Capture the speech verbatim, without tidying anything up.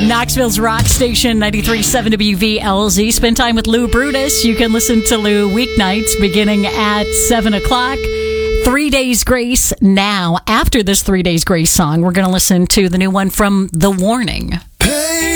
Knoxville's rock station, ninety-three point seven W V L Z. Spend time with Lou Brutus. You can listen to Lou weeknights beginning at seven o'clock. Three Days Grace. Now, after this Three Days Grace song, we're going to listen to the new one from The Warning.